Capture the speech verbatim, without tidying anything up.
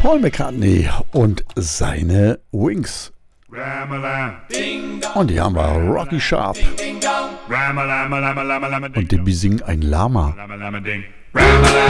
Paul McCartney und seine Wings. Und hier haben wir Rocky Sharp. Und die besingen ein Lama.